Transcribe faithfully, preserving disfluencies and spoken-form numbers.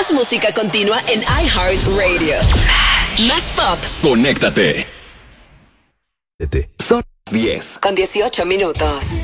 Más música continua en iHeartRadio. Más pop. Conéctate. Son diez. Con dieciocho minutos.